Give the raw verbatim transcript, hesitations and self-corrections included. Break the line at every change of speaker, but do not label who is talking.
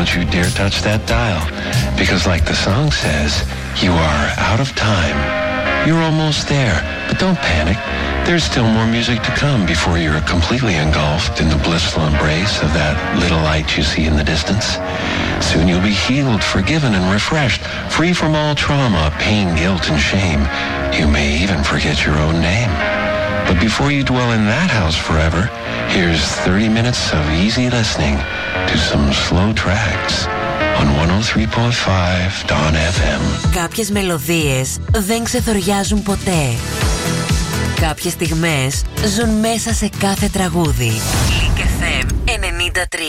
don't you dare touch that dial. Because like the song says, you are out of time. You're almost there, but don't panic. There's still more music to come before you're completely engulfed in the blissful embrace of that little light you see in the distance. Soon you'll be healed, forgiven, and refreshed, free from all trauma, pain, guilt, and shame. You may even forget your own name. But before you dwell in that house forever, here's thirty minutes of easy listening to some slow tracks on one oh three point five Dawn εφ εμ.
Κάποιες μελωδίες δεν ξεθοριάζουν ποτέ. Κάποιες στιγμές ζουν μέσα σε κάθε τραγούδι. Link εφ εμ ενενήντα τρία.